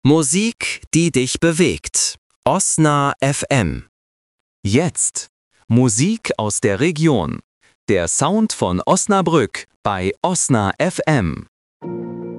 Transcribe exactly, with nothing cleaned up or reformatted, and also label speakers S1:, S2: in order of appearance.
S1: Musik, die dich bewegt. Osna F M.
S2: Jetzt Musik aus der Region. Der Sound von Osnabrück bei Osna F M.